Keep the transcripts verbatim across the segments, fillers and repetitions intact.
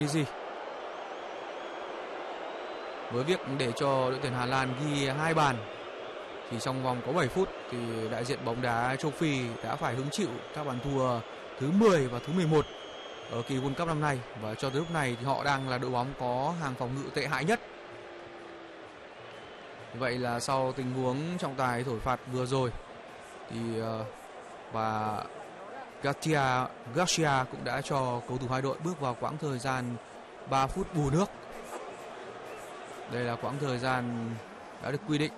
Tunisia. Với việc để cho đội tuyển Hà Lan ghi hai bàn thì trong vòng có bảy phút thì đại diện bóng đá châu Phi đã phải hứng chịu các bàn thua thứ mười và thứ mười một ở kỳ World Cup năm nay, và cho tới lúc này thì họ đang là đội bóng có hàng phòng ngự tệ hại nhất. Vậy là sau tình huống trọng tài thổi phạt vừa rồi thì và Garcia, Garcia cũng đã cho cầu thủ hai đội bước vào quãng thời gian ba phút bù nước. Đây là quãng thời gian đã được quy định,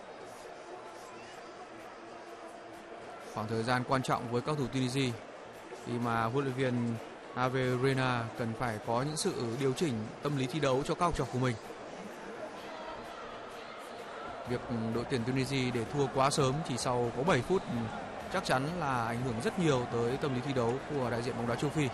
khoảng thời gian quan trọng với các cầu thủ Tunisia khi mà huấn luyện viên Hervé Renard cần phải có những sự điều chỉnh tâm lý thi đấu cho các học trò của mình. Việc đội tuyển Tunisia để thua quá sớm chỉ sau có bảy phút chắc chắn là ảnh hưởng rất nhiều tới tâm lý thi đấu của đại diện bóng đá châu Phi.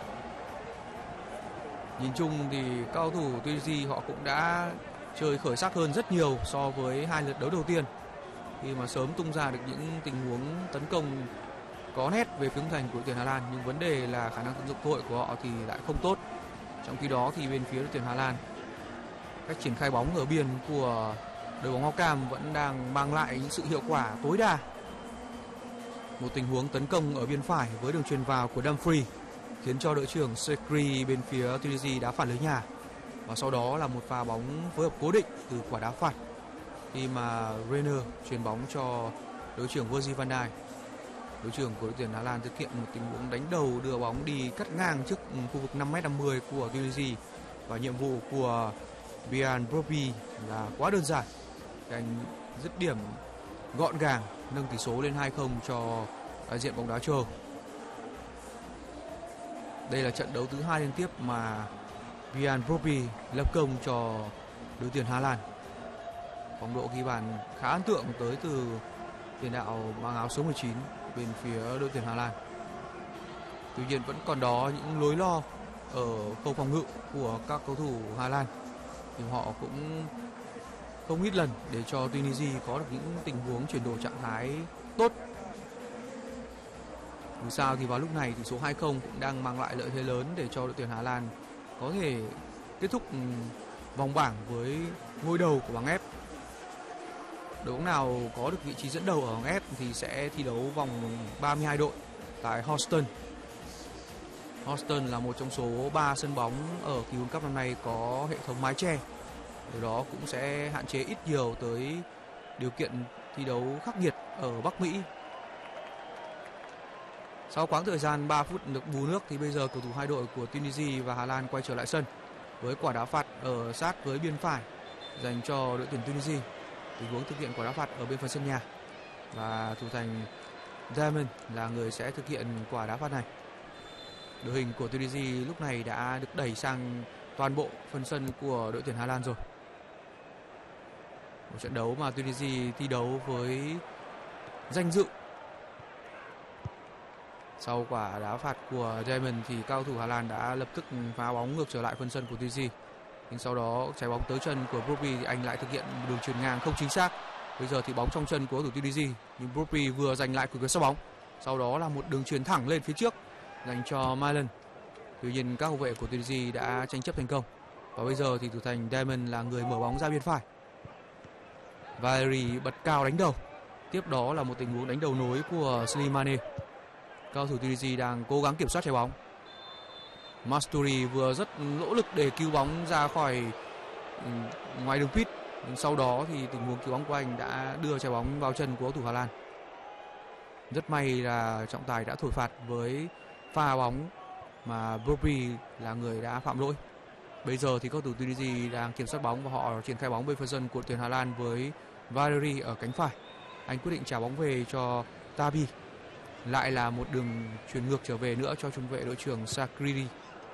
Nhìn chung thì các cầu thủ Tunisia họ cũng đã chơi khởi sắc hơn rất nhiều so với hai lượt đấu đầu tiên, khi mà sớm tung ra được những tình huống tấn công có nét về phía khung thành của đội tuyển Hà Lan, nhưng vấn đề là khả năng tận dụng cơ hội của họ thì lại không tốt. Trong khi đó thì bên phía đội tuyển Hà Lan, cách triển khai bóng ở biên của đội bóng áo cam vẫn đang mang lại những sự hiệu quả tối đa. Một tình huống tấn công ở biên phải với đường chuyền vào của Dumfries khiến cho đội trưởng Sekri bên phía Tunisia đá phạt lưới nhà, và sau đó là một pha bóng phối hợp cố định từ quả đá phạt khi mà Renner chuyền bóng cho đội trưởng Virgil van Dijk. Đội trưởng của đội tuyển Hà Lan thực hiện một tình huống đánh đầu đưa bóng đi cắt ngang trước khu vực năm mét năm mươi của Tunisia, và nhiệm vụ của Bian Brobbey là quá đơn giản, đánh dứt điểm gọn gàng nâng tỷ số lên hai không cho đại diện bóng đá châu Âu. Đây là trận đấu thứ hai liên tiếp mà Bian Brobbey lập công cho đội tuyển Hà Lan. Phong độ ghi bàn khá ấn tượng tới từ tiền đạo mang áo số mười chín bên phía đội tuyển Hà Lan. Tuy nhiên vẫn còn đó những lối lo ở khâu phòng ngự của các cầu thủ Hà Lan, thì họ cũng không ít lần để cho Tunisia có được những tình huống chuyển đổi trạng thái tốt. Dù sao thì vào lúc này tỷ số hai không cũng đang mang lại lợi thế lớn để cho đội tuyển Hà Lan có thể kết thúc vòng bảng với ngôi đầu của bảng F. Đội bóng nào có được vị trí dẫn đầu ở bảng F thì sẽ thi đấu vòng ba mươi hai đội tại Houston. Houston là một trong số ba sân bóng ở kỳ World Cup năm nay có hệ thống mái che. Điều đó cũng sẽ hạn chế ít nhiều tới điều kiện thi đấu khắc nghiệt ở Bắc Mỹ. Sau quãng thời gian ba phút được bù nước thì bây giờ cầu thủ hai đội của Tunisia và Hà Lan quay trở lại sân với quả đá phạt ở sát với biên phải dành cho đội tuyển Tunisia. Tình huống thực hiện quả đá phạt ở bên phần sân nhà, và thủ thành Diamond là người sẽ thực hiện quả đá phạt này. Đội hình của Tunisia lúc này đã được đẩy sang toàn bộ phần sân của đội tuyển Hà Lan rồi. Một trận đấu mà Tunisia thi đấu với danh dự. Sau quả đá phạt của Diamond thì cao thủ Hà Lan đã lập tức phá bóng ngược trở lại phần sân của Tunisia. Nhưng sau đó trái bóng tới chân của Brobbey thì anh lại thực hiện đường chuyền ngang không chính xác. Bây giờ thì bóng trong chân của cầu thủ Tunisia, nhưng Brobbey vừa giành lại quyền sút bóng. Sau đó là một đường chuyền thẳng lên phía trước dành cho Milan. Tuy nhiên các hậu vệ của Tunisia đã tranh chấp thành công, và bây giờ thì thủ thành Diamond là người mở bóng ra biên phải. Valeri bật cao đánh đầu. Tiếp đó là một tình huống đánh đầu nối của Slimani. Cao thủ Tunisia đang cố gắng kiểm soát trái bóng. Masturi vừa rất nỗ lực để cứu bóng ra khỏi ngoài đường pit, nhưng sau đó thì tình huống cứu bóng của anh đã đưa trái bóng vào chân của cầu thủ Hà Lan. Rất may là trọng tài đã thổi phạt với pha bóng mà Brobbey là người đã phạm lỗi. Bây giờ thì cầu thủ Tunisia đang kiểm soát bóng và họ triển khai bóng bên phần sân của tuyển Hà Lan với Valeri ở cánh phải. Anh quyết định trả bóng về cho Tabi. Lại là một đường chuyền ngược trở về nữa cho trung vệ đội trưởng Sakiri.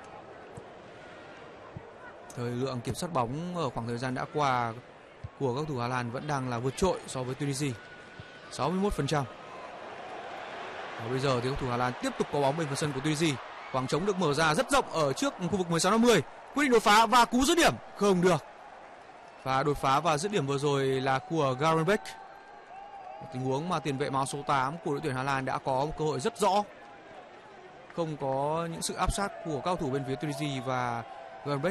Thời lượng kiểm soát bóng ở khoảng thời gian đã qua của các thủ Hà Lan vẫn đang là vượt trội so với Tunisia, sáu mươi mốt phần trăm. Và bây giờ thì các thủ Hà Lan tiếp tục có bóng bên phần sân của Tunisia. Khoảng trống được mở ra rất rộng ở trước khu vực mười sáu năm mươi. Quyết định đột phá và cú dứt điểm không được. Và đột phá và dứt điểm vừa rồi là của Garenbeck. Một tình huống mà tiền vệ áo số tám của đội tuyển Hà Lan đã có một cơ hội rất rõ. Không có những sự áp sát của cao thủ bên phía Tunisia và Gần